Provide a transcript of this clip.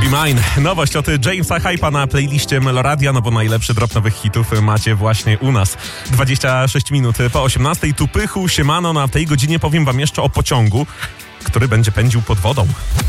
Mine. Nowość od Jamesa Hype'a na playliście Meloradia, no bo najlepszy drop nowych hitów macie właśnie u nas. 26 minut po 18. Tu Pychu, siemano, na tej godzinie powiem wam jeszcze o pociągu, który będzie pędził pod wodą.